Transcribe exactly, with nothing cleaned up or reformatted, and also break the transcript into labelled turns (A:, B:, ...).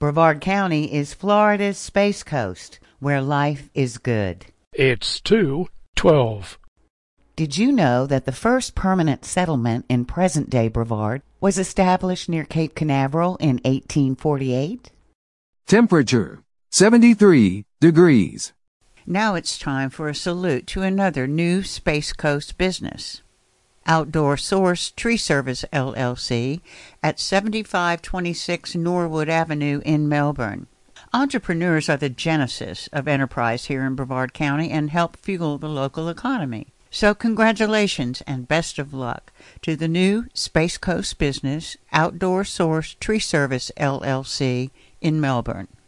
A: Brevard County is Florida's Space Coast, where life is good.
B: It's two twelve.
A: Did you know that the first permanent settlement in present-day Brevard was established near Cape Canaveral in eighteen forty-eight?
C: Temperature, seventy-three degrees.
A: Now it's time for a salute to another new Space Coast business. Outdoor Source Tree Service, L L C, at seventy-five twenty-six Norwood Avenue in Melbourne. Entrepreneurs are the genesis of enterprise here in Brevard County and help fuel the local economy. So congratulations and best of luck to the new Space Coast business, Outdoor Source Tree Service, L L C, in Melbourne.